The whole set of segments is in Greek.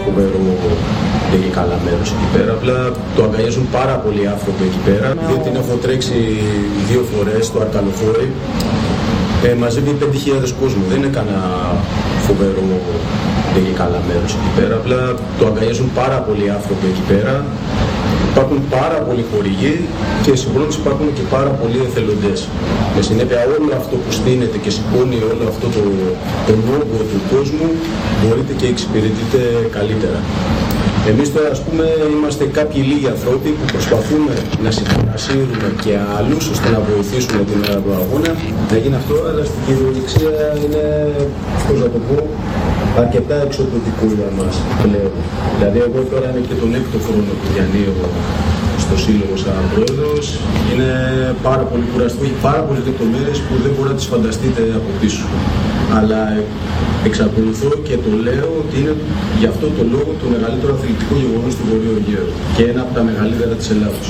φοβερό και καλά μέρος εκεί πέρα. Απλά το αγκαλιάζουν πάρα πολλοί άνθρωποι εκεί πέρα. Διότι έχω τρέξει 2 φορές στο Αρκαλοφόρι. Μαζεύει 5.000 κόσμο. Δεν είναι κανένα φοβερό και καλά μέρος εκεί πέρα. Απλά το αγκαλιάζουν πάρα πολλοί άνθρωποι εκεί πέρα. Υπάρχουν πάρα πολλοί χορηγοί και συγχρόνως υπάρχουν και πάρα πολλοί εθελοντές. Με συνέπεια όλο αυτό που στείνεται και σηκώνει όλο αυτό τον όγκο του κόσμου μπορείτε και εξυπηρετείτε καλύτερα. Εμείς τώρα ας πούμε είμαστε κάποιοι λίγοι ανθρώποι που προσπαθούμε να συμπαρασύρουμε και άλλους ώστε να βοηθήσουμε την ώρα του αγώνα να γίνει αυτό, αλλά στην κυριολεξία είναι, πώς να το πω, αρκετά εξωτικό για μας πλέον. Δηλαδή εγώ τώρα είναι και τον 6ο χρόνο που διανύω στο σύλλογο σαν πρόεδρος. Είναι πάρα πολύ κουραστικό, έχει πάρα πολλές λεπτομέρειες που δεν μπορείτε να τις φανταστείτε από πίσω. Αλλά εξακολουθώ και το λέω ότι είναι γι' αυτό το λόγο το μεγαλύτερο αθλητικό γεγονός του Βορείου Αιγαίου και ένα από τα μεγαλύτερα της Ελλάδος.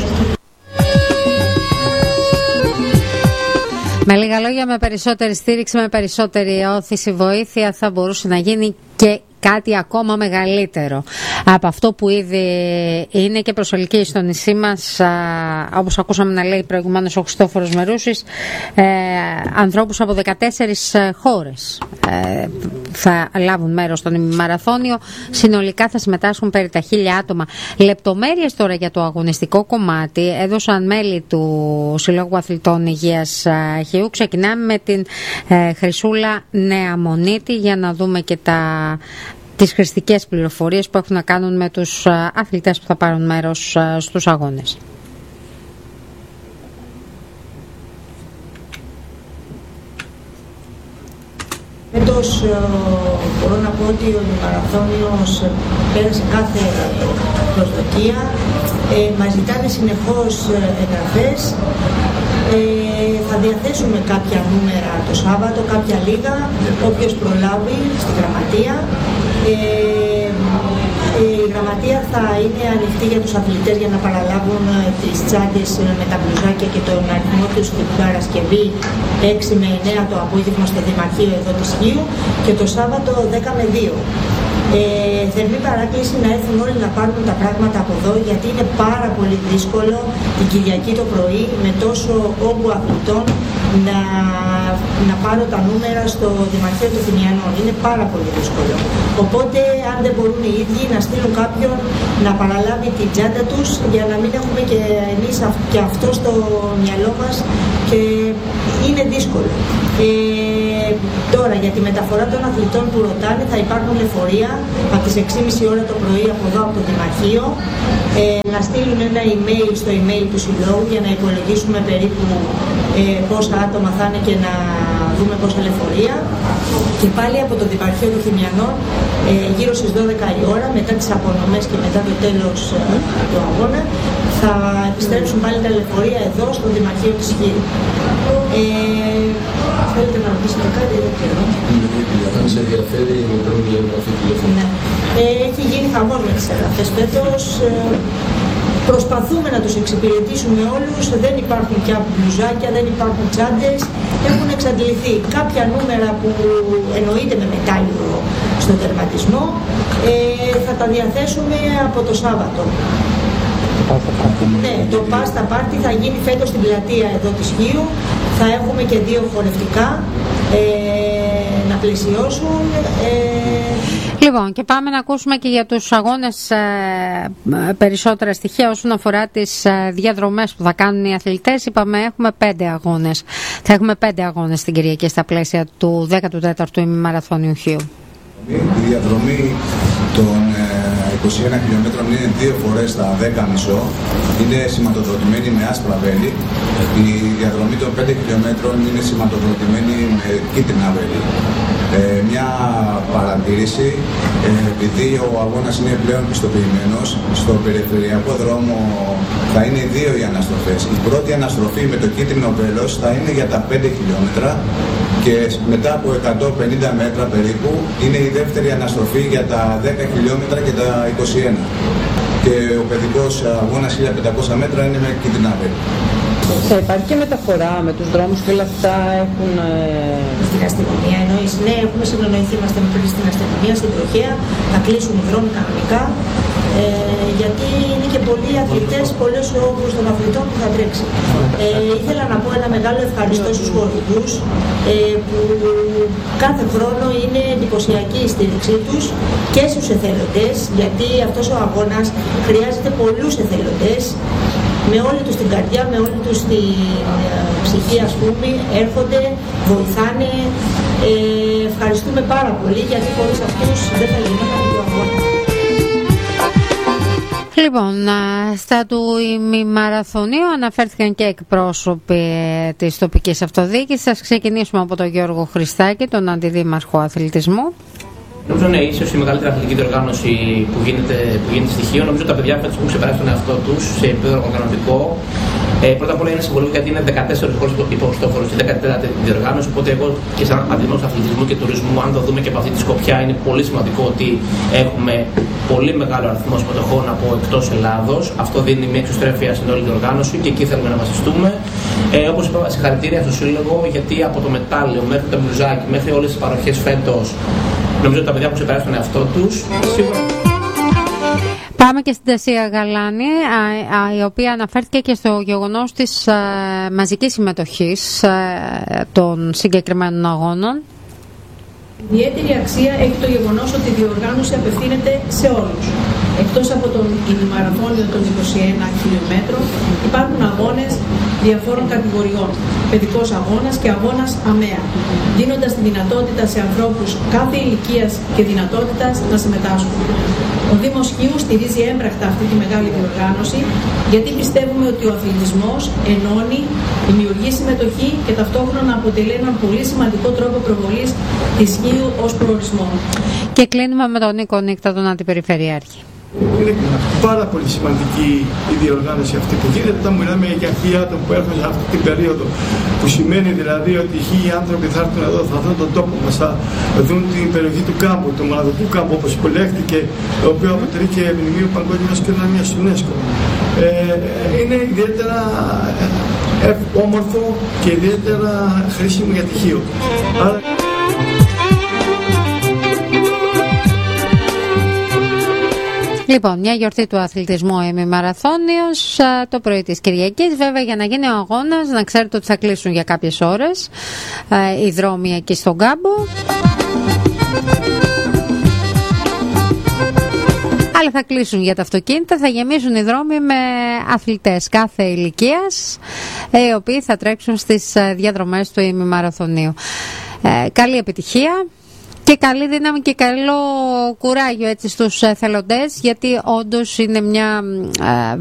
Με λίγα λόγια, με περισσότερη στήριξη, με περισσότερη όθηση, βοήθεια θα μπορούσε να γίνει και κάτι ακόμα μεγαλύτερο από αυτό που ήδη είναι και προσελκύει στο νησί μας, όπως ακούσαμε να λέει προηγουμένως ο Χριστόφορος Μερούσης, ανθρώπους από 14 χώρες θα λάβουν μέρος στον ημιμαραθώνιο. Συνολικά θα συμμετάσχουν περί τα 1.000 άτομα. Λεπτομέρειες τώρα για το αγωνιστικό κομμάτι έδωσαν μέλη του Συλλόγου Αθλητών Υγείας Χιού. Ξεκινάμε με την Χρυσούλα Νεαμονίτη για να δούμε και τις χρηστικές πληροφορίες που έχουν να κάνουν με τους αθλητές που θα πάρουν μέρος στους αγώνες. Φέτος μπορώ να πω ότι ο μαραθώνιος πέρασε κάθε προσδοκία. Μας ζητάνε συνεχώς εγγραφές. Θα διαθέσουμε κάποια νούμερα το Σάββατο, κάποια λίγα, όποιος προλάβει στη γραμματεία. Η γραμματεία θα είναι ανοιχτή για τους αθλητές για να παραλάβουν τις τσάντες με τα μπλουζάκια και τον αριθμό τους την Παρασκευή 6 με 9 το απόγευμα στο Δημαρχείο εδώ της Χίου και το Σάββατο 10 με 2. Θερμή παράκληση να έρθουν όλοι να πάρουν τα πράγματα από εδώ, γιατί είναι πάρα πολύ δύσκολο την Κυριακή το πρωί με τόσο όγκο αθλητών να πάρω τα νούμερα στο Δημαρχείο των Θημιανών. Είναι πάρα πολύ δύσκολο. Οπότε αν δεν μπορούν οι ίδιοι να στείλουν κάποιον να παραλάβει την τσάντα τους για να μην έχουμε και εμείς και αυτό στο μυαλό μας και είναι δύσκολο. Τώρα για τη μεταφορά των αθλητών που ρωτάνε θα υπάρχουν λεωφορεία από τις 6.30 ώρα το πρωί από εδώ από το Δημαρχείο να στείλουν ένα email στο email του Συλλόγου για να υπολογίσουμε περίπου πόσα άτομα θα είναι και να δούμε πόσα λεωφορεία και πάλι από το Δημαρχείο των Θημιανών γύρω στις 12 η ώρα μετά τις απονομές και μετά το τέλος του αγώνα θα επιστρέψουν πάλι τα λεωφορεία εδώ στο Δημαρχείο της Χίου. Θέλετε να ρωτήσετε κάτι, δεν ξέρω. Αν σε ενδιαφέρει, πρέπει να εγγραφή τηλέφωνο. Έχει γίνει χαμός με τις εγγραφές φέτος. Προσπαθούμε να τους εξυπηρετήσουμε όλους. Δεν υπάρχουν πια μπλουζάκια, δεν υπάρχουν τσάντες. Έχουν εξαντληθεί κάποια νούμερα που εννοείται με μετάλλιο στον τερματισμό. Θα τα διαθέσουμε από το Σάββατο. Ναι, το Pasta Party θα γίνει φέτος στην πλατεία εδώ της Χίου. Θα έχουμε και 2 χορευτικά να πλαισιώσουν. Λοιπόν, και πάμε να ακούσουμε και για τους αγώνες περισσότερα στοιχεία όσον αφορά τις διαδρομές που θα κάνουν οι αθλητές. Είπαμε έχουμε 5 αγώνες. Θα έχουμε 5 αγώνες στην Κυριακή στα πλαίσια του 14ου ημιμαραθώνιου Χίου. Η διαδρομή των 21 χιλιόμετρων είναι 2 φορές τα 10,5. Είναι σηματοδοτημένη με άσπρα βέλη. Η διαδρομή των 5 χιλιόμετρων είναι σηματοδοτημένη με κίτρινα βέλη. Μια παρατήρηση, επειδή ο αγώνας είναι πλέον πιστοποιημένος, στο περιφερειακό δρόμο θα είναι 2 οι αναστροφές. Η πρώτη αναστροφή με το κίτρινο βέλος θα είναι για τα 5 χιλιόμετρα και μετά από 150 μέτρα περίπου είναι η δεύτερη αναστροφή για τα 10 χιλιόμετρα και τα 21. Και ο παιδικός αγώνας 1500 μέτρα είναι με κίτρινα βέλη. Υπάρχει και μεταφορά με τους δρόμους και όλα αυτά έχουν... Στην αστυνομία εννοείς? Ναι, έχουμε συνεννοηθεί, είμαστε πριν στην αστυνομία, στην τροχέα, θα κλείσουν οι δρόμοι κανονικά, γιατί είναι και πολλοί αθλητές, πολλές όγκους των αθλητών που θα τρέξει. Ήθελα να πω ένα μεγάλο ευχαριστώ στους χορηγούς, που κάθε χρόνο είναι εντυπωσιακή η στήριξή τους, και στους εθελοντές, γιατί αυτός ο αγώνας χρειάζεται πολλούς εθελοντές, με όλη τους την καρδιά, με όλη τους την ψυχή, ας πούμε, έρχονται, βοηθάνε. Ευχαριστούμε πάρα πολύ, γιατί χωρίς αυτούς δεν θα γινόταν το αγώνα. Λοιπόν, στα του ημιμαραθωνίου αναφέρθηκαν και εκπρόσωποι της τοπικής αυτοδιοίκησης. Ας ξεκινήσουμε από τον Γιώργο Χριστάκη, τον αντιδήμαρχο αθλητισμού. Νομίζω είναι ίσως η μεγαλύτερη αθλητική διοργάνωση που γίνεται στοιχείο. Νομίζω τα παιδιά φέτος που ξεπεράσει τον εαυτό τους σε επίπεδο οργανωτικό. Πρώτα απ' όλα είναι συμβολικό, γιατί είναι 14 χώρες υποστόχορες και 14η διοργάνωση. Οπότε, εγώ και σαν αντιδήμαρχος αθλητισμού και τουρισμού, αν το δούμε και από αυτή τη σκοπιά, είναι πολύ σημαντικό ότι έχουμε πολύ μεγάλο αριθμό συμμετοχών από εκτός Ελλάδος. Αυτό δίνει μια εξωστρέφεια στην όλη διοργάνωση και εκεί θέλουμε να βασιστούμε. Όπως είπα, συγχαρητήρια στο Σύλλογο, γιατί από το μετάλλιο μέχρι το μπλουζάκι, μέχρι όλες τις παροχές φέτος, νομίζω ότι τα παιδιά που ξεπεράσουν τον εαυτό τους. Πάμε και στην Τασία Γαλάνη, η οποία αναφέρθηκε και στο γεγονός της μαζικής συμμετοχής των συγκεκριμένων αγώνων. Ιδιαίτερη αξία έχει το γεγονός ότι η διοργάνωση απευθύνεται σε όλους. Εκτός από τον ημιμαραθώνιο των 21 χιλιόμετρων, υπάρχουν αγώνες διαφόρων κατηγοριών. Παιδικός αγώνας και αγώνας ΑΜΕΑ, δίνοντας τη δυνατότητα σε ανθρώπους κάθε ηλικίας και δυνατότητας να συμμετάσχουν. Ο Δήμος Χίου στηρίζει έμπρακτα αυτή τη μεγάλη διοργάνωση, γιατί πιστεύουμε ότι ο αθλητισμός ενώνει, δημιουργεί συμμετοχή και ταυτόχρονα αποτελεί έναν πολύ σημαντικό τρόπο προβολής της Χίου ως προορισμό. Και κλείνουμε με τον Νίκο Νίκτα, τον Αντιπεριφερειάρχη. Είναι πάρα πολύ σημαντική η διοργάνωση αυτή που γίνεται, όταν μιλάμε για 1.000 άτομα που έρχονται σε αυτή την περίοδο, που σημαίνει δηλαδή ότι 1.000 άνθρωποι θα έρθουν εδώ, θα δουν τον τόπο μας, θα δουν την περιοχή του κάμπου, του μοναδικού κάμπου, όπως υπολέχθηκε, το οποίο αποτελεί και μνημείο παγκόσμιας κληρονομιάς του UNESCO. Είναι ιδιαίτερα όμορφο και ιδιαίτερα χρήσιμο για τη Χίο. Λοιπόν, μια γιορτή του αθλητισμού ημιμαραθώνιος το πρωί της Κυριακής. Βέβαια, για να γίνει ο αγώνας, να ξέρετε ότι θα κλείσουν για κάποιες ώρες οι δρόμοι εκεί στον κάμπο. Αλλά θα κλείσουν για τα αυτοκίνητα, θα γεμίσουν οι δρόμοι με αθλητές κάθε ηλικίας, οι οποίοι θα τρέξουν στις διαδρομές του ημιμαραθωνίου. Καλή επιτυχία και καλή δύναμη και καλό κουράγιο έτσι στους εθελοντές, γιατί όντως είναι μια